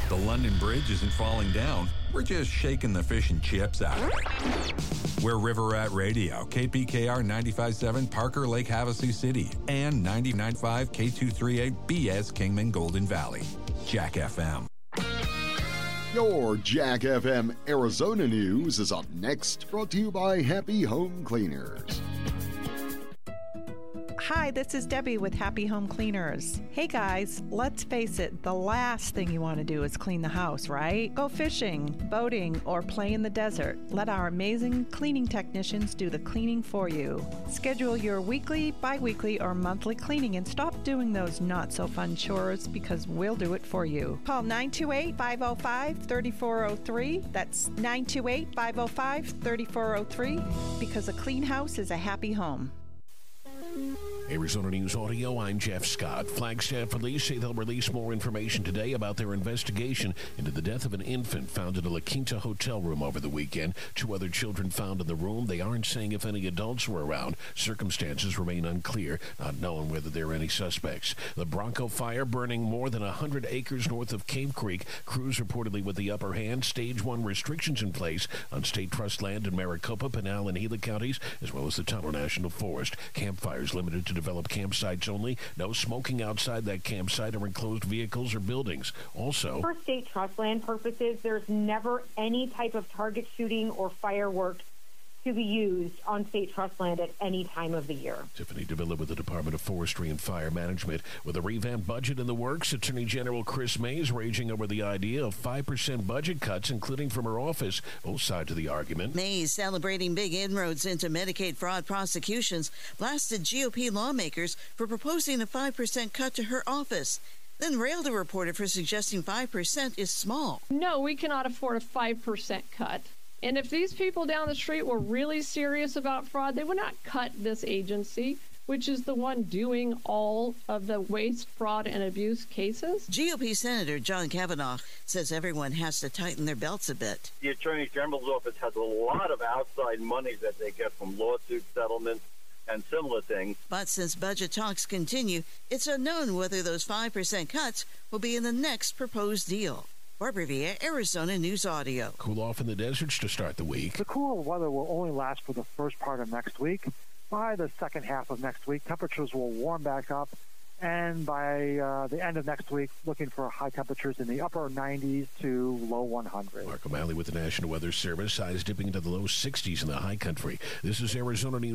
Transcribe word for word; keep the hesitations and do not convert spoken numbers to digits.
The London Bridge isn't falling down. We're just shaking the fish and chips out of it. We're River Rat Radio, K P K R ninety-five point seven, Parker Lake, Havasu City, and ninety-nine point five K two thirty-eight B S Kingman Golden Valley. Jack F M. Your Jack F M Arizona news is up next, brought to you by Happy Home Cleaners. Hi, this is Debbie with Happy Home Cleaners. Hey guys, let's face it, the last thing you want to do is clean the house, right? Go fishing, boating, or play in the desert. Let our amazing cleaning technicians do the cleaning for you. Schedule your weekly, bi-weekly, or monthly cleaning and stop doing those not-so-fun chores because we'll do it for you. Call nine two eight, five oh five, three four oh three. That's nine two eight, five oh five, three four oh three because a clean house is a happy home. Arizona News Audio, I'm Jeff Scott. Flagstaff police say they'll release more information today about their investigation into the death of an infant found in a La Quinta hotel room over the weekend. Two other children found in the room. They aren't saying if any adults were around. Circumstances remain unclear, not knowing whether there are any suspects. The Bronco fire burning more than one hundred acres north of Cave Creek. Crews reportedly with the upper hand. Stage one restrictions in place on state trust land in Maricopa, Pinal, and Gila counties, as well as the Tonto National Forest. Campfires limited to developed campsites only. No smoking outside that campsite or enclosed vehicles or buildings. Also, for state trust land purposes, there's never any type of target shooting or fireworks to be used on state trust land at any time of the year. Tiffany Davila with the Department of Forestry and Fire Management. With a revamped budget in the works, Attorney General Chris Mays raging over the idea of five percent budget cuts, including from her office. Both sides of the argument. Mays, celebrating big inroads into Medicaid fraud prosecutions, blasted G O P lawmakers for proposing a five percent cut to her office. Then railed a reporter for suggesting five percent is small. No, we cannot afford a five percent cut. And if these people down the street were really serious about fraud, they would not cut this agency, which is the one doing all of the waste, fraud, and abuse cases. G O P Senator John Kavanaugh says everyone has to tighten their belts a bit. The Attorney General's office has a lot of outside money that they get from lawsuit settlements and similar things. But since budget talks continue, it's unknown whether those five percent cuts will be in the next proposed deal. Barbara Villa, Arizona News Audio. Cool off in the deserts to start the week. The cool weather will only last for the first part of next week. By the second half of next week, temperatures will warm back up. And by uh, the end of next week, looking for high temperatures in the upper nineties to low one hundreds. Mark O'Malley with the National Weather Service. Highs dipping into the low sixties in the high country. This is Arizona News.